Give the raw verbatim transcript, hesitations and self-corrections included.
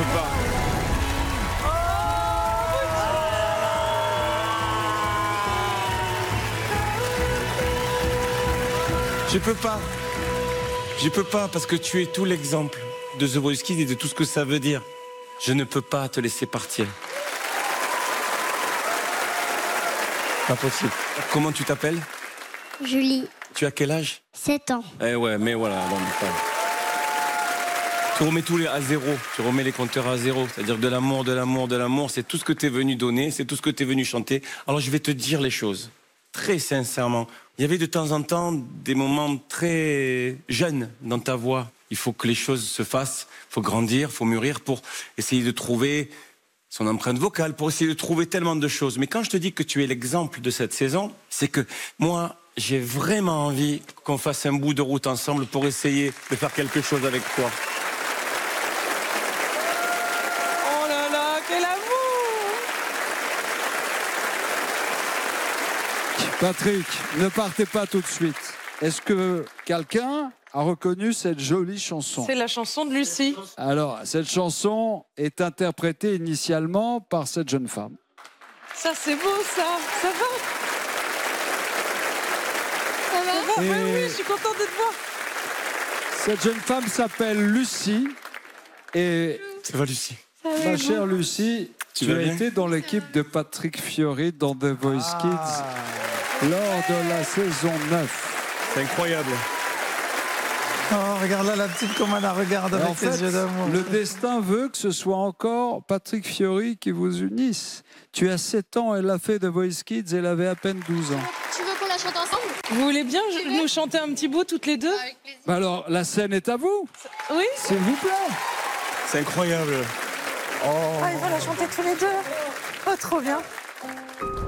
peux pas. Je peux pas. Je peux pas parce que tu es tout l'exemple de The Voice Kids et de tout ce que ça veut dire. Je ne peux pas te laisser partir. Pas possible. Comment tu t'appelles? Julie, Tu as quel âge? sept ans. Eh ouais, mais voilà. Bon, putain. Tu remets tous les à zéro. Tu remets les compteurs à zéro. C'est-à-dire de l'amour, de l'amour, de l'amour. C'est tout ce que tu es venu donner. C'est tout ce que tu es venu chanter. Alors je vais te dire les choses. Très sincèrement. Il y avait de temps en temps des moments très jeunes dans ta voix. Il faut que les choses se fassent. Il faut grandir, il faut mûrir pour essayer de trouver son empreinte vocale, pour essayer de trouver tellement de choses. Mais quand je te dis que tu es l'exemple de cette saison, c'est que moi, j'ai vraiment envie qu'on fasse un bout de route ensemble pour essayer de faire quelque chose avec toi. Oh là là, quel amour! Patrick, ne partez pas tout de suite. Est-ce que quelqu'un a reconnu cette jolie chanson? C'est la chanson de Lucie. Alors, cette chanson est interprétée initialement par cette jeune femme. Ça, c'est beau, ça. Ça va? Ça va? Ça va? Et- Oui, oui, je suis contente de te voir. Cette jeune femme s'appelle Lucie. Et Ça va, Lucie? ma chère Lucie, Tu tu, vas as bien été dans l'équipe de Patrick Fiori dans The Voice Kids lors de la saison neuf. C'est incroyable. Oh, regarde là la petite comment elle la regarde Et avec en ses fait, yeux d'amour. le destin veut que ce soit encore Patrick Fiori qui vous unisse. Tu as sept ans, elle a fait The Voice Kids, elle avait à peine douze ans. Tu veux qu'on la chante ensemble? Vous voulez bien je- nous chanter un petit bout toutes les deux? Bah alors, la scène est à vous, Oui? s'il vous plaît. C'est incroyable. Ah, il va la chanter tous les deux. Oh, trop bien.